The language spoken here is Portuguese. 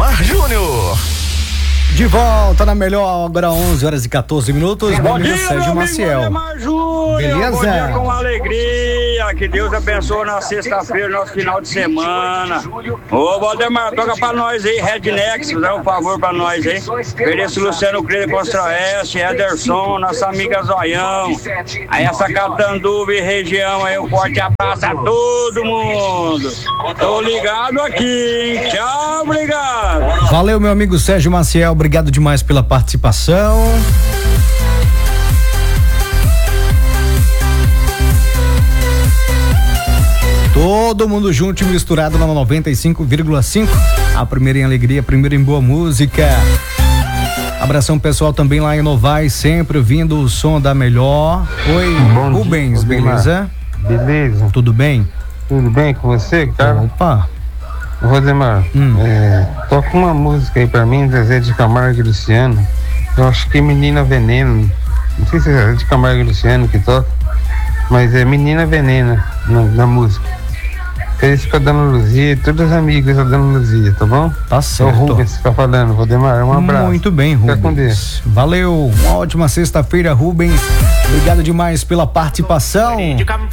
Valdemar Júnior. De volta na melhor, agora 11h14. Bom dia, Sérgio Maciel. Valdemar Júnior. Beleza? Bom dia com alegria. Que Deus abençoe na sexta-feira, nosso final de semana. Ô, Valdemar, toca pra nós aí, Rednex, dá um favor pra nós aí. Ofereço Luciano Creio Constraeste, Ederson, nossa amiga Zoião. Aí essa Catanduva e região aí, um forte abraço a todo mundo. Tô ligado aqui, hein? Tchau, obrigado. Valeu, meu amigo Sérgio Maciel, obrigado demais pela participação. Todo mundo junto e misturado na 95,5. A primeira em alegria, a primeira em boa música. Abração pessoal também lá em Novaes, sempre ouvindo o som da melhor. Oi, Bom Rubens, dia, beleza? Beleza. Tudo bem? Tudo bem com você, cara? Opa. Valdemar, toca uma música aí pra mim, Zezé de Camargo e Luciano. Eu acho que é Menina Veneno. Não sei se é Zezé de Camargo e Luciano que toca, mas é Menina Venena na música. Feliz pra Dona Luzia, todos os amigos da Dona Luzia, tá bom? Tá certo. É o Rubens que tá falando, Valdemar, um abraço. Muito bem, Fica com Deus. Rubens. Valeu, uma ótima sexta-feira, Rubens. Obrigado demais pela participação.